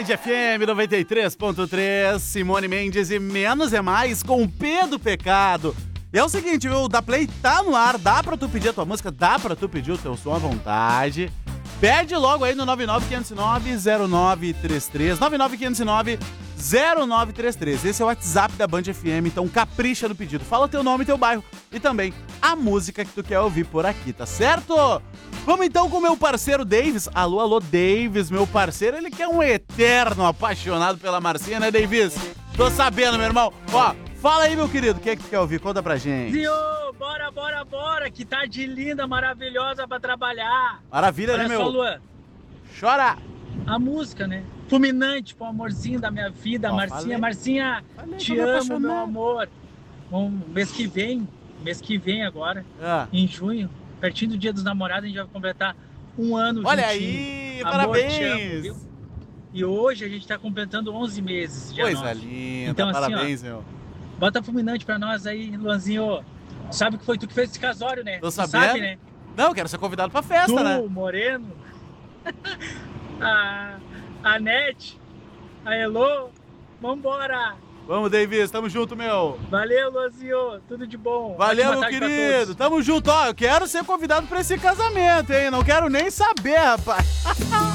Band FM 93.3, Simone Mendes e Menos é Mais com Pedro Pecado. E é o seguinte, o Da Play tá no ar, dá pra tu pedir a tua música, dá pra tu pedir o teu som à vontade. Pede logo aí no 99509-0933, 99509-0933. Esse é o WhatsApp da Band FM, então capricha no pedido. Fala teu nome e teu bairro e também a música que tu quer ouvir por aqui, tá certo? Vamos então com o meu parceiro Davis. Alô, alô, Davis, meu parceiro. Ele que é um eterno apaixonado pela Marcinha, né, Davis? Tô sabendo, meu irmão. Ó, fala aí, meu querido, o que é que tu quer ouvir? Conta pra gente. Zio, bora, bora, bora, que tarde linda, maravilhosa pra trabalhar. Maravilha, né, meu? Olha só, Luan. Chora. A música, né? Fulminante pro amorzinho da minha vida, Ó, Marcinha. falei. Marcinha, Falei, te tô me amo, apaixonando. meu amor. Mês que vem agora, em junho, pertinho do Dia dos Namorados, a gente vai completar um ano Olha juntinho. aí, Amor, parabéns. te amo, viu? E hoje a gente tá completando 11 meses. Dia Coisa 9. linda, Então, assim, parabéns, meu. Bota Fulminante pra nós aí, Luanzinho. Sabe que foi tu que fez esse casório, né? Tô Tu sabendo. sabe, né? Não, quero ser convidado pra festa, né? Tu, Moreno, a Nete, a Elô, vambora! Vamos, Davis, tamo junto, meu. Valeu, Luanzinho, tudo de bom. Valeu, Ótima meu tarde pra querido. todos. Tamo junto. Ó, eu quero ser convidado pra esse casamento, hein? Não quero nem saber, rapaz.